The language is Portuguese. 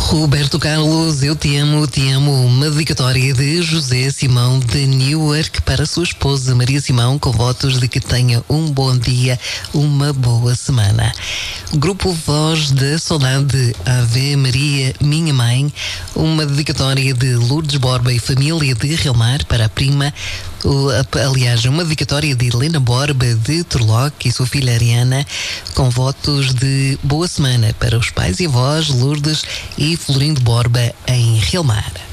Roberto Carlos, eu te amo, uma dedicatória de José Simão de Newark para sua esposa Maria Simão, com votos de que tenha um bom dia, uma boa semana. Grupo Voz da Saudade, Ave Maria, minha mãe, uma dedicatória de Lourdes Borba e família de Realmar para a prima, aliás, uma dedicatória de Helena Borba de Turlock e sua filha Ariana, com votos de boa semana para os pais e avós Lourdes e Florindo Borba em Realmar.